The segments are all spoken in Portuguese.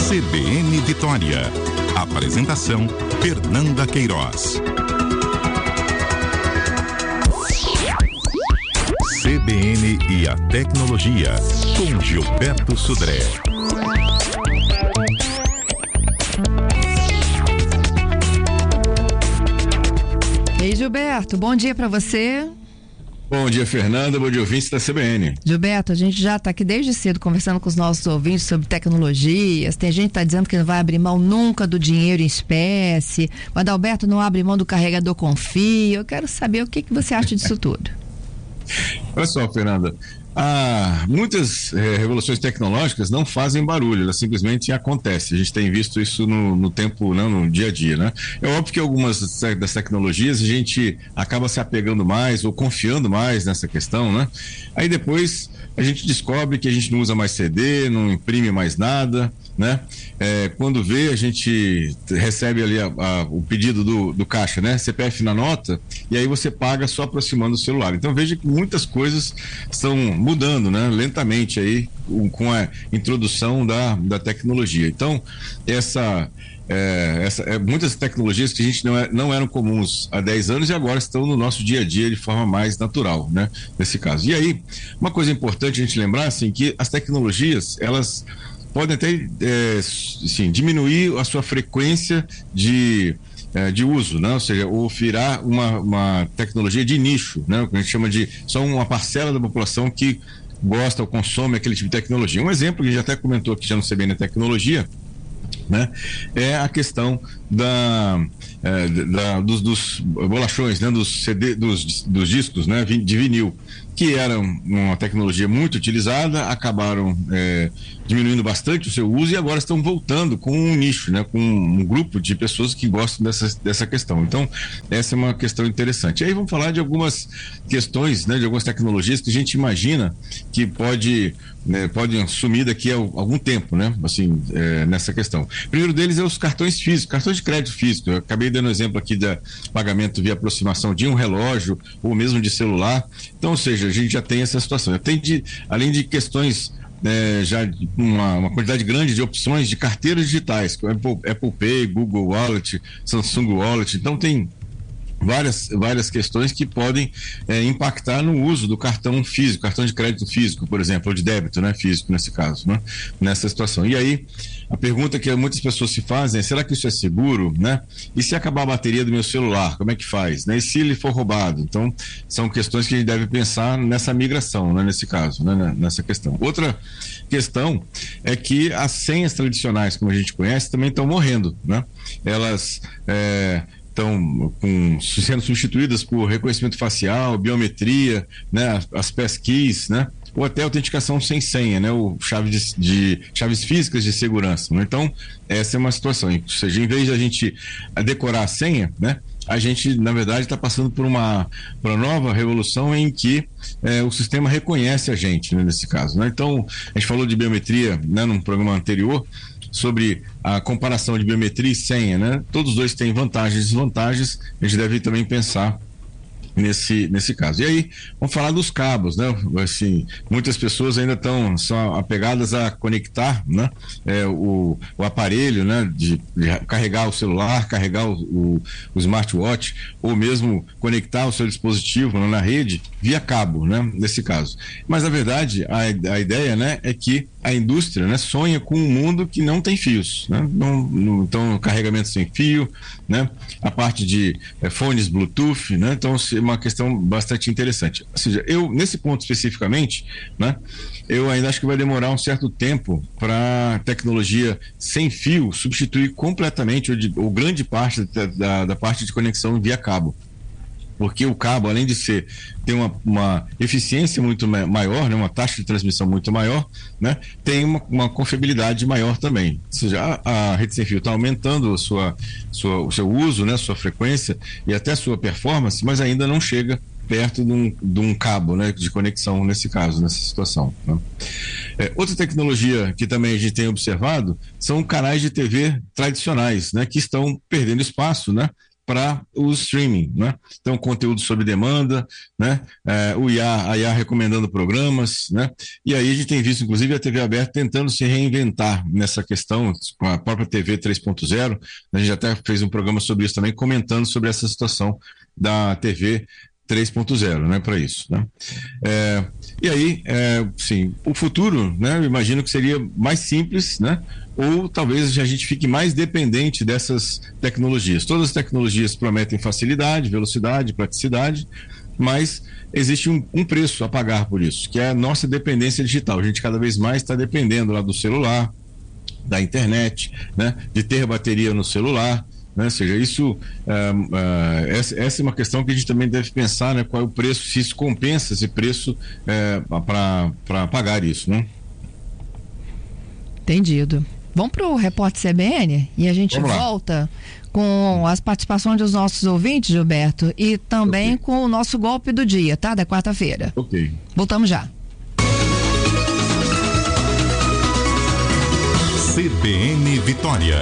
CBN Vitória. Apresentação: Fernanda Queiroz. CBN e a Tecnologia, com Gilberto Sudré. Ei, Gilberto, bom dia para você. Bom dia, Fernanda. Bom dia, ouvintes da CBN. Gilberto, a gente já está aqui desde cedo conversando com os nossos ouvintes sobre tecnologias. Tem gente que está dizendo que não vai abrir mão nunca do dinheiro em espécie. O Adalberto não abre mão do carregador com fio. Eu quero saber o que você acha disso tudo. Olha só, Fernanda. Muitas revoluções tecnológicas não fazem barulho, elas simplesmente acontecem. A gente tem visto isso no tempo, não, no dia a dia, né? É óbvio que algumas das tecnologias a gente acaba se apegando mais ou confiando mais nessa questão, né? Aí depois a gente descobre que a gente não usa mais CD, não imprime mais nada, né? Quando vê, a gente recebe ali o pedido do caixa, né? CPF na nota, e aí você paga só aproximando o celular. Então veja que muitas coisas estão mudando, né? Lentamente aí, com a introdução da tecnologia. Então, muitas tecnologias que a gente não eram comuns há 10 anos e agora estão no nosso dia a dia de forma mais natural, né? Nesse caso. E aí, uma coisa importante a gente lembrar, assim, que as tecnologias, elas podem até diminuir a sua frequência de uso, né? Ou seja, ou virar uma tecnologia de nicho, né? O que a gente chama de só uma parcela da população que gosta ou consome aquele tipo de tecnologia. Um exemplo que a gente até comentou aqui já no CBN Tecnologia, né? É a questão dos bolachões, né? Dos CD, dos discos, né? De vinil, que eram uma tecnologia muito utilizada, acabaram diminuindo bastante o seu uso e agora estão voltando com um nicho, né? Com um grupo de pessoas que gostam dessa questão. Então, essa é uma questão interessante. E aí vamos falar de algumas questões, né? De algumas tecnologias que a gente imagina que podem sumir daqui a algum tempo, né? Assim, nessa questão. O primeiro deles é os cartões físicos, cartões de crédito físico. Eu acabei dando exemplo aqui de pagamento via aproximação de um relógio ou mesmo de celular. Então, ou seja, a gente já tem essa situação. Além de questões, já uma quantidade grande de opções de carteiras digitais, Apple Pay, Google Wallet, Samsung Wallet. Então tem várias questões que podem impactar no uso do cartão físico, cartão de crédito físico, por exemplo, ou de débito, né, físico nesse caso, né, nessa situação. E aí, a pergunta que muitas pessoas se fazem é: será que isso é seguro, né? E se acabar a bateria do meu celular, como é que faz, né? E se ele for roubado? Então, são questões que a gente deve pensar nessa migração, né, nesse caso, né, nessa questão. Outra questão é que as senhas tradicionais, como a gente conhece, também estão morrendo, né? Elas estão sendo substituídas por reconhecimento facial, biometria, né, as passkeys, né, ou até autenticação sem senha, né, ou chaves físicas de segurança, né? Então, essa é uma situação. Ou seja, em vez de a gente decorar a senha, né, a gente, na verdade, está passando por uma nova revolução em que o sistema reconhece a gente, né, nesse caso, né? Então, a gente falou de biometria, né, num programa anterior, sobre a comparação de biometria e senha, né? Todos os dois têm vantagens e desvantagens, a gente deve também pensar nesse caso. E aí, vamos falar dos cabos, né? Assim, muitas pessoas ainda são apegadas a conectar, né? O aparelho, né? De carregar o celular, carregar o smartwatch, ou mesmo conectar o seu dispositivo, né, na rede via cabo, né? Nesse caso. Mas, na verdade, a ideia, né, é que a indústria, né, sonha com um mundo que não tem fios, né? Então, carregamento sem fio, né? A parte de fones Bluetooth, né? Então, é uma questão bastante interessante. Ou seja, nesse ponto especificamente, né, eu ainda acho que vai demorar um certo tempo para a tecnologia sem fio substituir completamente ou grande parte da parte de conexão via cabo. Porque o cabo, além de ter uma eficiência muito maior, né, uma taxa de transmissão muito maior, né, tem uma confiabilidade maior também. Ou seja, a rede sem fio está aumentando o seu uso, né, sua frequência e até a sua performance, mas ainda não chega perto de um cabo, né, de conexão nesse caso, nessa situação, né? Outra tecnologia que também a gente tem observado são canais de TV tradicionais, né, que estão perdendo espaço, né, para o streaming, né? Então, conteúdo sob demanda, né? A IA recomendando programas, né? E aí a gente tem visto, inclusive, a TV aberta tentando se reinventar nessa questão com a própria TV 3.0. A gente até fez um programa sobre isso também, comentando sobre essa situação da TV 3.0, né, para isso, né? E aí, sim, o futuro, né, eu imagino que seria mais simples, né, ou talvez a gente fique mais dependente dessas tecnologias. Todas as tecnologias prometem facilidade, velocidade, praticidade, mas existe um preço a pagar por isso, que é a nossa dependência digital. A gente cada vez mais está dependendo lá do celular, da internet, né, de ter bateria no celular, né? Ou seja, isso, essa é uma questão que a gente também deve pensar, né? Qual é o preço, se isso compensa esse preço para pagar isso, né? Entendido. Vamos para o Repórter CBN e a gente volta com as participações dos nossos ouvintes, Gilberto, e também com o nosso golpe do dia, tá? Da quarta-feira. Ok. Voltamos já. CBN Vitória.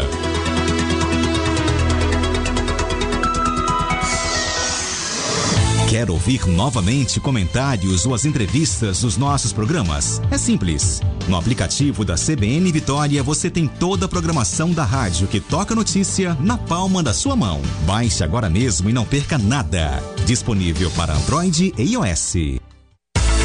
Quer ouvir novamente comentários ou as entrevistas dos nossos programas? É simples. No aplicativo da CBN Vitória você tem toda a programação da rádio que toca notícia na palma da sua mão. Baixe agora mesmo e não perca nada. Disponível para Android e iOS.